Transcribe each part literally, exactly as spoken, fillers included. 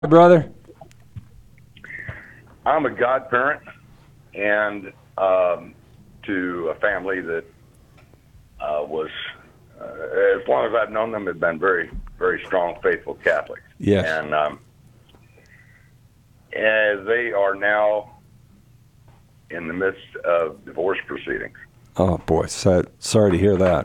brother? I'm a godparent, and um, to a family that uh, was, uh, as long as I've known them, have been very, very strong, faithful Catholics. Yes. And um, as they are now in the midst of divorce proceedings. Oh boy, so, sorry to hear that.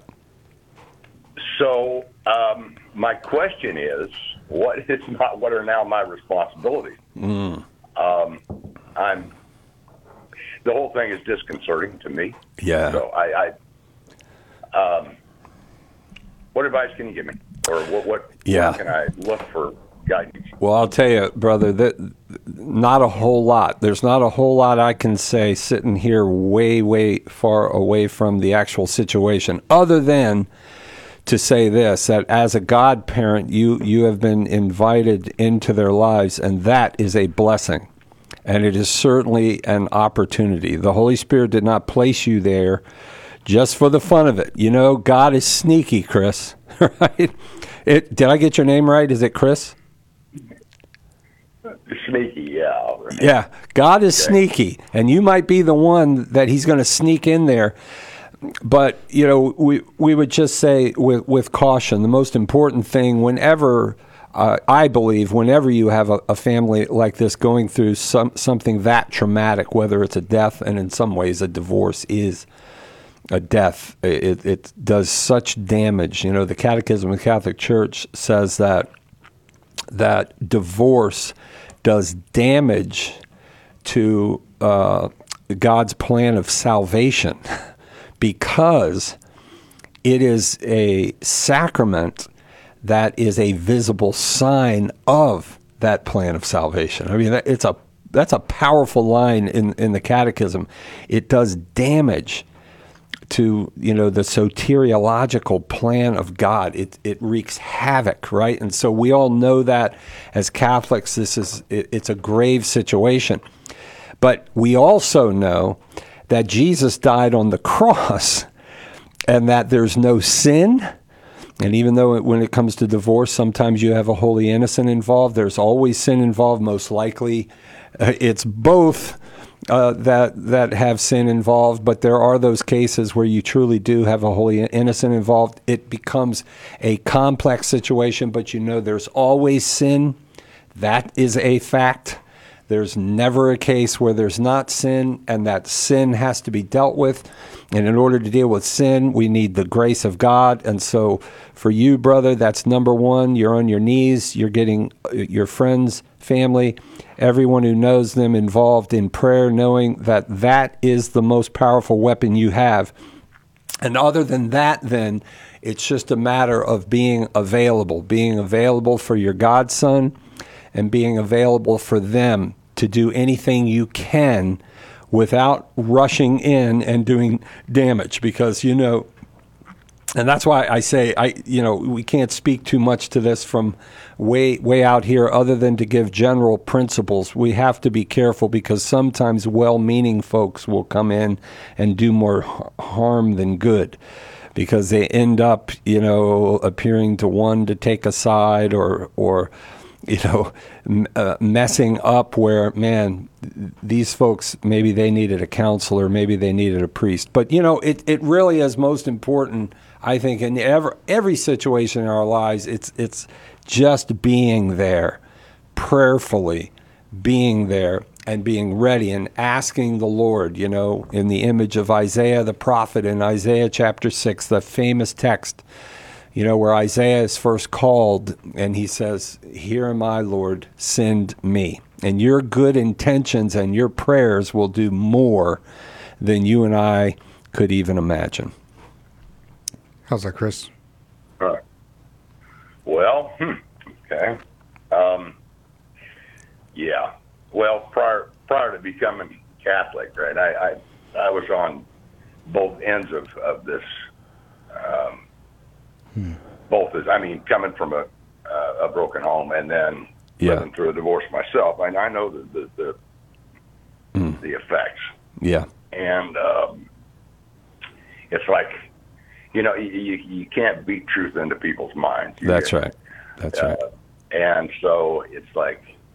So um, my question is, what is not what are now my responsibilities? Mm. Um, I'm. The whole thing is disconcerting to me. Yeah. So I. I um, what advice can you give me, or what? What, yeah. what can I look for guidance? Well, I'll tell you, brother, that not a whole lot. There's not a whole lot I can say sitting here way, way far away from the actual situation, other than to say this, that as a godparent, you, you have been invited into their lives, and that is a blessing. And it is certainly an opportunity. The Holy Spirit did not place you there just for the fun of it. You know, God is sneaky, Chris. Right? It, did I get your name right? Is it Chris? Sneaky, yeah. Right. Yeah, God is Okay. sneaky, and you might be the one that he's going to sneak in there. But, you know, we we would just say with, with caution, the most important thing whenever, uh, I believe, whenever you have a, a family like this going through some something that traumatic, whether it's a death, and in some ways a divorce is a death, it, it does such damage. You know, the Catechism of the Catholic Church says that that divorce does damage to uh, God's plan of salvation, because it is a sacrament that is a visible sign of that plan of salvation. I mean, it's a that's a powerful line in, in the Catechism. It does damage to, you know, the soteriological plan of God. It it wreaks havoc, right? And so we all know that as Catholics, this is it, it's a grave situation. But we also know that Jesus died on the cross and that there's no sin. And even though it, when it comes to divorce, sometimes you have a holy innocent involved, there's always sin involved. Most likely uh, it's both uh, that that have sin involved, but there are those cases where you truly do have a holy innocent involved. It becomes a complex situation, but you know there's always sin. That is a fact. There's never a case where there's not sin, and that sin has to be dealt with. And in order to deal with sin, we need the grace of God. And so for you, brother, that's number one. You're on your knees. You're getting your friends, family, everyone who knows them involved in prayer, knowing that that is the most powerful weapon you have. And other than that, then, it's just a matter of being available, being available for your godson, and being available for them to do anything you can without rushing in and doing damage. Because, you know, and that's why I say, I you know, we can't speak too much to this from way, way out here other than to give general principles. We have to be careful because sometimes well-meaning folks will come in and do more harm than good, because they end up, you know, appearing to one to take a side, or, or you know, uh, messing up where, man, these folks, maybe they needed a counselor, maybe they needed a priest. But, you know, it, it really is most important, I think, in every, every situation in our lives, it's it's just being there, prayerfully being there and being ready and asking the Lord, you know, in the image of Isaiah the prophet in Isaiah chapter six, the famous text, you know, where Isaiah is first called and he says, "Here am I, Lord, send me." And your good intentions and your prayers will do more than you and I could even imagine. How's that, Chris? All right. Well, hmm, okay. Um, yeah. Well, prior prior to becoming Catholic, right, I, I, I was on both ends of, of this. Um, Hmm. Both as I mean, coming from a uh, a broken home and then yeah. living through a divorce myself, I, I know the the the, mm. the effects. Yeah, and um, it's like, you know, you, you you can't beat truth into people's minds. You That's get, right. That's uh, right. And so it's like,